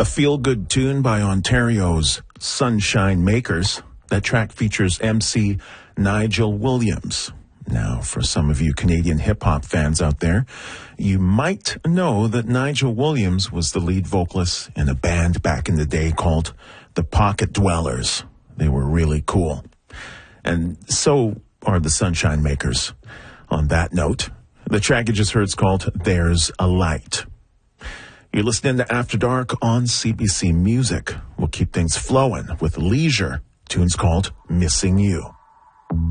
A feel-good tune by Ontario's Sunshine Makers. That track features MC Nigel Williams. Now, for some of you Canadian hip-hop fans out there, you might know that Nigel Williams was the lead vocalist in a band back in the day called the Pocket Dwellers. They were really cool. And so are the Sunshine Makers. On that note, the track you just heard is called There's a Light. You're listening to After Dark on CBC Music. We'll keep things flowing with Leisure. Tune's called Missing You.